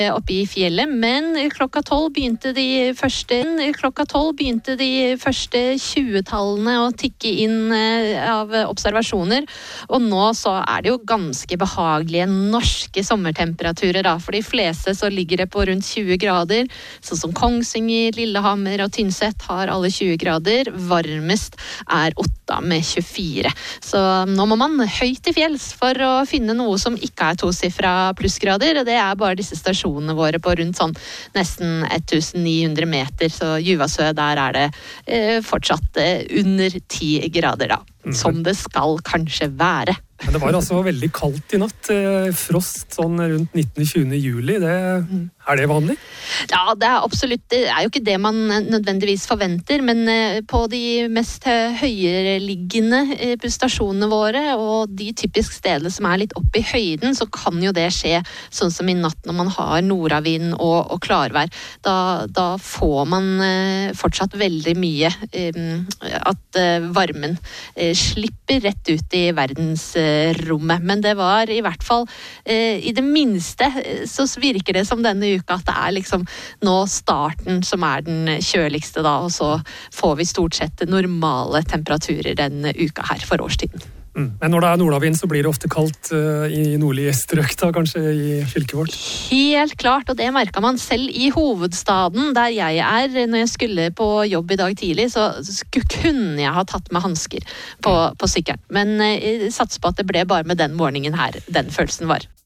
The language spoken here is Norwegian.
oppe i fjellet, men klokka 12 begynte de første 20-tallene å tikke inn av observasjoner, og nå så det jo ganske behagelige norske sommertemperaturer da. For de fleste så ligger det på rundt 20 grader, sånn som Kongsvinger, Lillehammer og Tynset har alle 20 grader, varmest Otta med 24. Så nå må man høyt til fjells for å finne noe som ikke tosifra plussgrader, og det bare disse stasjonene våre på rundt sånn nesten 1900 meter, så Juvasø der det fortsatt under 10 grader da, som det skal kanskje være. Men det var altså veldig kaldt i natt, frost sånn rundt 19.-20. juli, det vanlig? Ja, det absolutt, det jo ikke det man nødvendigvis forventer, men på de mest høyereliggende stasjonene våre, og de typisk stedene som litt oppe i høyden, så kan jo det skje sånn som i natt når man har nordavind og klarvær. Da får man fortsatt veldig mye at varmen slipper rett ut i verdensrommet, men det var i hvert fall i det minste så virker det som denne uka at det liksom nå starten som den kjøligste da, og så får vi stort sett normale temperaturer denne uka her for årstiden. Men når det nordavind så blir det ofte kaldt i nordlige strøk da, kanskje i fylket vårt? Helt klart, og det merket man selv i hovedstaden der jeg når jeg skulle på jobb i dag tidlig, så kunne jeg ha tatt med handsker på sykkelen. Men jeg satser på at det ble bare med den morgenen her, den følelsen var.